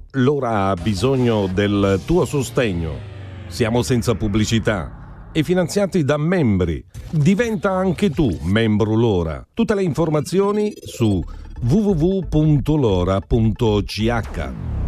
L'ora ha bisogno del tuo sostegno. Siamo senza pubblicità e finanziati da membri. Diventa anche tu membro L'Ora. Tutte le informazioni su www.lora.ch.